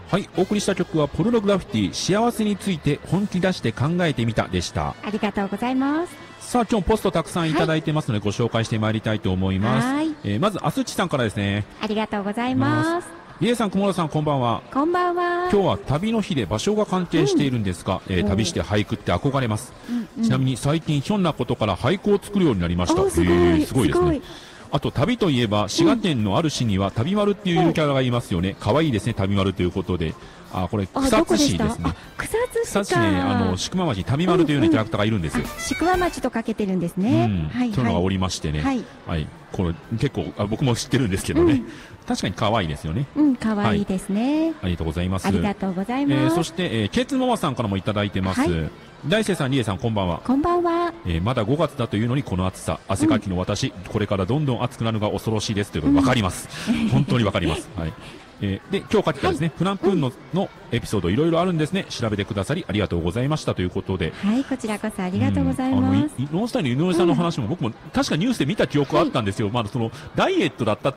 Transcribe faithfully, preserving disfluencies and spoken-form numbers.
はい、お送りした曲はポルノグラフィティ、幸せについて本気出して考えてみたでした。 ありがとうございます。 さあ、今日ポストたくさんいただいてますので、ご紹介してまいりたいと思います。 はい、 えー、まず、あすちさんからですね。 ありがとうございます。 りえさん、小室さん、こんばんは。 こんばんは。 今日は旅の日で場所が関係しているんですが、うん、えー、旅して俳句って憧れます。うんうん、ちなみに最近ひょんなことから俳句を作るようになりました。 すごい、えー、 すごいですね。あと旅といえば滋賀県のある市には旅丸っていうゆるキャラがいますよね。可愛いですね、旅丸ということで。あ、これ草津市ですね。 草津市草津市ね、あの宿間町に旅丸というようなキャラクターがいるんですよ。 宿間町とかけてるんですね。 はい、そういうのがおりましてね。はい、はい、これ結構あ僕も知ってるんですけどね。うん、確かに可愛いですよね。 うん、可愛いですね、はい。 ありがとうございます。 ありがとうございます。 えー、そして、えー、ケツママさんからもいただいてます。はい、大勢さん、リエさん、こんばんは。 こんばんは。 えー、まだごがつだというのにこの暑さ、汗かきの私、うん、これからどんどん暑くなるのが恐ろしいですということわかります。うん、本当にわかります。はい。えー、で、今日書きたですね、はい、フランプーンの、うん、のエピソードいろいろあるんですね。調べてくださりありがとうございましたということで。 はい、こちらこそありがとうございます。うん、あの、 ノンスタイルの井上さんの話も僕も確かニュースで見た記憶があったんですよ。うん、まだその、ダイエットだった